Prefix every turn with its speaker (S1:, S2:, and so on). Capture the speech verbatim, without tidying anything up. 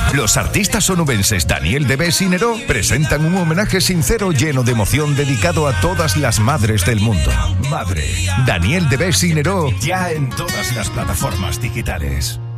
S1: Los artistas onubenses Daniel Debes y Neró presentan un homenaje sincero lleno de emoción dedicado a todas las madres del mundo. Madre, Daniel Debes y Neró, ya en todas las plataformas digitales.